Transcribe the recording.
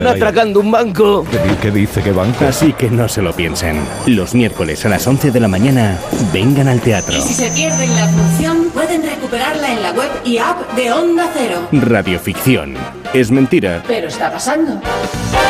Atracando un banco. ¿Qué dice que banco? Así que no se lo piensen. Los miércoles a las 11 de la mañana, vengan al teatro. Y si se pierden la función, pueden recuperarla en la web y app de Onda Cero. Radioficción. Es mentira. Pero está pasando.